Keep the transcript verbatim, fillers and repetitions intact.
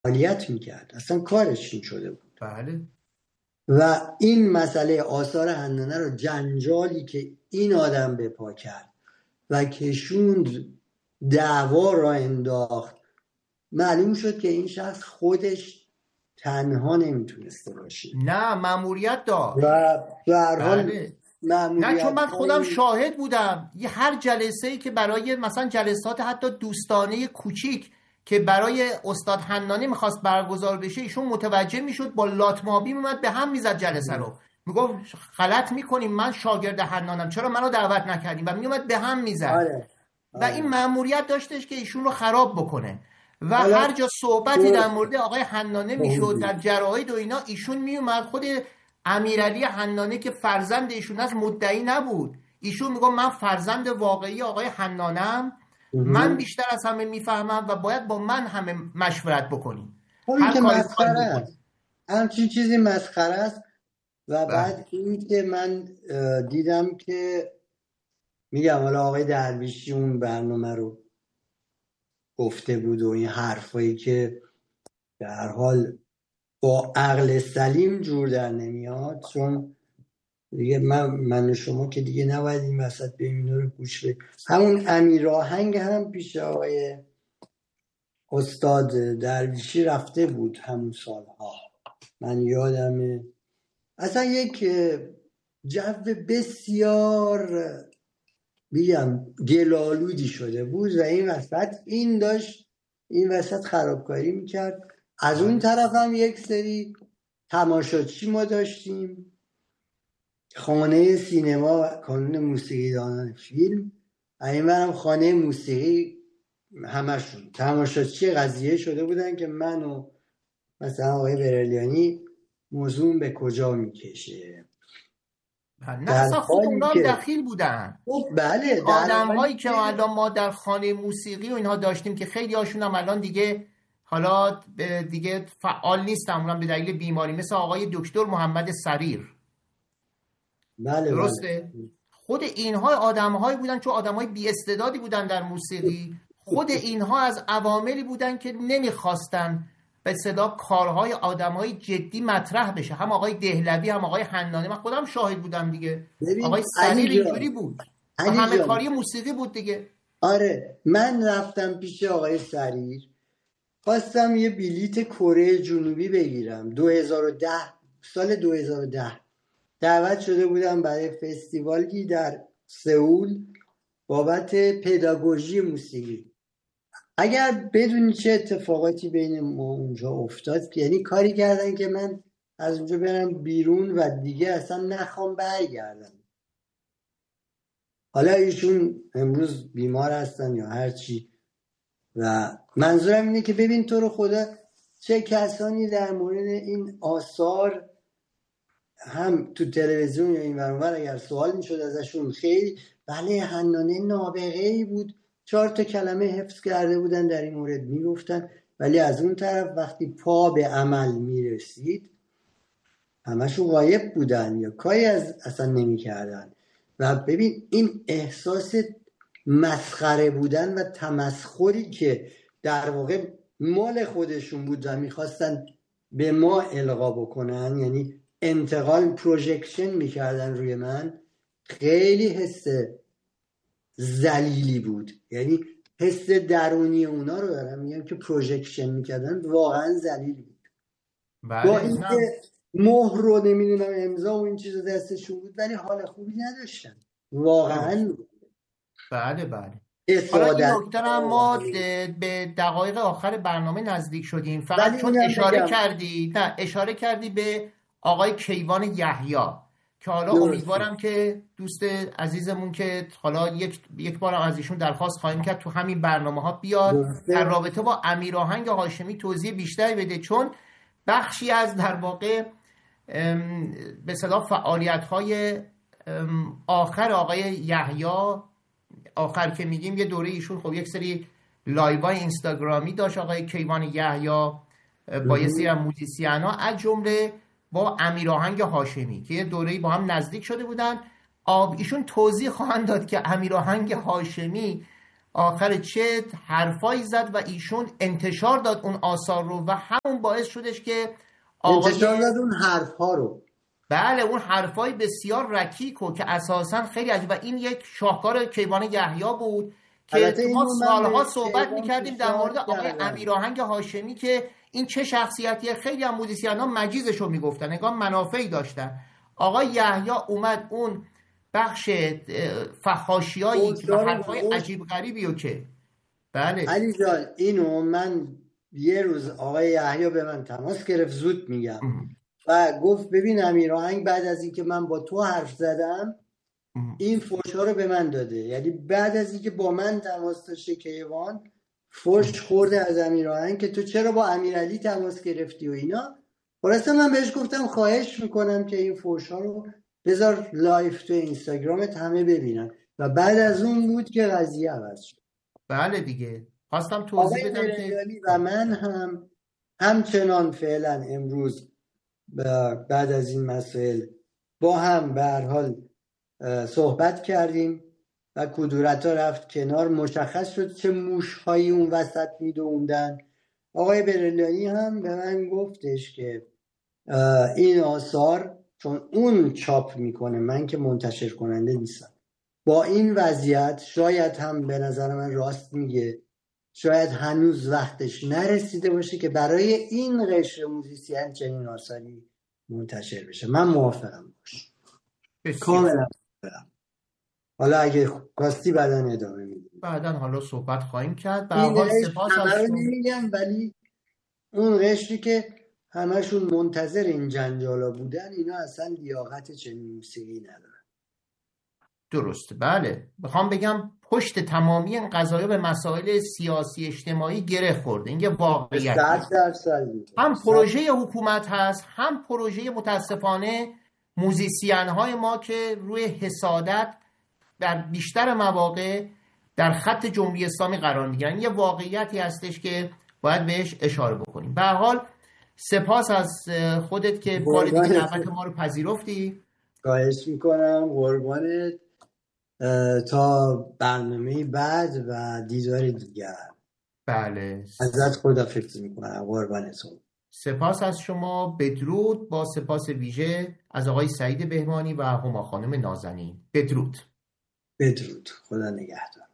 فعالیت میکرد، اصلا کارش این شده بود. بله. و این مسئله آثار حنانه رو، جنجالی که این آدم به پا کرد و کشوند دعوا را انداخت، معلوم شد که این شخص خودش تنها نمیتونسته باشه، نه مأموریت داشت و به هر حال بله. مأموریت نه چون من خودم های... شاهد بودم، یه هر جلسه ای که برای مثلا جلسات حتی دوستانه کوچیک که برای استاد حنانی میخواست برگزار بشه، ایشون متوجه میشد با لاتمابی میومد به هم میزد جلسه رو، میگفت غلط میکنیم، من شاگرد حنانم، چرا منو دعوت نکردیم، و میومد به هم میزد. آره. و این مأموریت داشتش که ایشون رو خراب بکنه و حالا هر جا صحبتی در مورد آقای حنانه میشد در جراید و اینا، ایشون میومد. خود امیرعلی حنانه که فرزند ایشون از مدعی نبود، ایشون میگه من فرزند واقعی آقای حنانم، من بیشتر از همه میفهمم و باید با من همه مشورت بکنیم. خب این که مسخره است، همچین چیزی مسخره است. و بعد این که من دیدم که میگم حالا آقای درویشی اون برنامه رو گفته بود و این حرفایی که در حال با عقل سلیم جور در نمیاد، چون دیگه من من و شما که دیگه نباید این وسط به اینا رو گوش بدیم. همون امیر آهنگ هم پیش آقای استاد درویشی رفته بود همون سالها، من یادمه. اصلا یک جو بسیار میگم گلالودی شده بود و این وسط این داشت این وسط خرابکاری میکرد. از اون طرف هم یک سری تماشاچی ما داشتیم، خانه سینما، کانون موسیقی دانان فیلم، این هم خانه موسیقی، همشون تماشاچی قضیه شده بودن که من و مثلا آقای برلیانی موضوع به کجا میکشه. نه اصلا خود اونا هم دخیل بودن. بله، آدم هایی که الان ما در خانه موسیقی و اینها داشتیم که خیلی هاشون هم الان دیگه حالا دیگه فعال نیستن، اونم به دلیل بیماری، مثل آقای دکتر محمد سریر. بله درسته؟ بله. خود اینها آدم هایی بودن چون آدم های بی استعدادی بودن در موسیقی، خود اینها از عواملی بودن که نمیخواستن به صدا کارهای آدمای جدی مطرح بشه. هم آقای دهلوی هم آقای حنانه، من خودم شاهد بودم دیگه. آقای سریر اینجوری بود، همه کاری موسیقی بود دیگه. آره، من رفتم پیش آقای سریر، خواستم یه بلیت کره جنوبی بگیرم. دو هزار و ده سال دو هزار و ده دعوت شده بودم برای فستیوالی در سئول بابت پداگوژی موسیقی. اگر بدونی چه اتفاقاتی بین ما اونجا افتاد، یعنی کاری کردن که من از اونجا برم بیرون و دیگه اصلا نخوام برگردم. حالا ایشون امروز بیمار هستن یا هر چی، و منظورم اینه که ببین تو رو خدا چه کسانی در مورد این آثار هم تو تلویزیون یا این ورانور اگر سوال میشد ازشون، خیلی بله حنانه نابغه‌ای بود، چهار تا کلمه حفظ کرده بودن در این مورد میگفتن، ولی از اون طرف وقتی پا به عمل میرسید همشون غایب بودن یا کاری از اصلا نمی کردن. و ببین این احساس مسخره بودن و تمسخری که در واقع مال خودشون بود و میخواستن به ما القا بکنن، یعنی انتقال پروژکشن میکردن روی من، خیلی حس ذلیلی بود. یعنی حس درونی اونا رو دارم میگم که پروژکشن میکردن، واقعا ذلیل بود. با اینکه مهر رو نمیدونم امضا و این چیزا دستشون بود ولی حال خوبی نداشتن واقعا. بله بله. حالا این نکته هم ما به دقایق آخر برنامه نزدیک شدیم، فقط چون اشاره کردی نه اشاره کردی به آقای کیوان یحیی که حالا امیدوارم که دوست عزیزمون که حالا یک یک بار از ایشون درخواست خواهیم کرد تو همین برنامه ها بیاد در رابطه با امیر آهنگ هاشمی توضیح بیشتری بده، چون بخشی از در واقع به اصطلاح فعالیت‌های آخر آقای یحیی، آخر که میگیم یه دوره ایشون خب یک سری لایوهای اینستاگرامی داشت آقای کیوان یحیی با یه سری موزیسینا، از جمله با امیر آهنگ هاشمی که یه دوره‌ای با هم نزدیک شده بودن. ایشون توضیح خواهند داد که امیر آهنگ هاشمی آخر چه حرفایی زد و ایشون انتشار داد اون آثار رو و همون باعث شدش که آقای انتشار داد اون حرفها رو. بله اون حرفای بسیار رکیک و که اساسا خیلی عجیب و این یک شاهکار کیوان یحیی بود که ما سالها صحبت میکردیم در مورد آقای امیرآهنگ هاشمی که این چه شخصیتیه. خیلی هم موزیسینا مجیزش رو میگفتن، انگار منافعی داشتن. آقای یحیی اومد اون بخش فحاشیایی و حرفای عجیب غریبی رو که بله علی جان اینو من یه روز آقای یحیی به من تماس گرفت، زود میگم ام. و گفت ببین امیرآهنگ بعد از اینکه من با تو حرف زدم ام. این فحشا رو به من داده. یعنی بعد از اینکه با من تماس داشته کیوان فحش خورده از امیرآهنگ که تو چرا با امیرعلی تماس گرفتی و اینا. خلاصه من بهش گفتم خواهش میکنم که این فحشا رو بذار لایف تو اینستاگرامت همه ببینن و بعد از اون بود که قضیه عوض شد. بله دیگه خواستم توضیح بدم که و من هم همچنان فعلا امروز بعد از این مسائل با هم به هر حال صحبت کردیم و کدورت ها رفت کنار. مشخص شد چه موشهایی اون وسط میدوندن. آقای بریلیانی هم به من گفتش که این آثار چون اون چاپ میکنه، من که منتشر کننده نیستم، با این وضعیت شاید هم به نظر من راست میگه، شاید هنوز وقتش نرسیده باشه که برای این قشر موزیسین چنین آثاری منتشر بشه. من موافقم باش، کاملا موافقم. حالا اگه خواستی بعدن ادامه میدیم، بعدن حالا صحبت خواهیم کرد. به حال سپاس از شما. نمیگم ولی اون قشری که همشون منتظر این جنجالا بودن اینا اصلا لیاقت چنین موسیقی ندارن. درسته بله. بخوام بگم پشت تمامی این قضایا به مسائل سیاسی اجتماعی گره خورده. این یه واقعیت هست. هم پروژه حکومت هست، هم پروژه متاسفانه موزیسین های ما که روی حسادت در بیشتر مواقع در خط جمهوری اسلامی قرار میگیرن. یه واقعیتی هستش که باید بهش اشاره بکنیم. به هر حال سپاس از خودت که بار دیگه دعوت ما رو پذیرفتی. خواهش میکنم، قربانت. تا برنامه بعد و دیدار دیگر. بله ازت خداحافظی میکنم، قربانتون. سپاس از شما. بدرود. با سپاس ویژه از آقای سعید بهبانی و هما خانم نازنین. بدرود. بدرود. خدا نگهدار.